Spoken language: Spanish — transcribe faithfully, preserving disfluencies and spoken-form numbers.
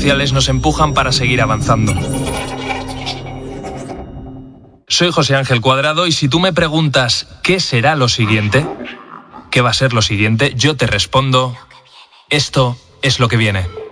sociales nos empujan para seguir avanzando. Soy José Ángel Cuadrado y si tú me preguntas ¿qué será lo siguiente? ¿Qué va a ser lo siguiente? Yo te respondo, esto es lo que viene.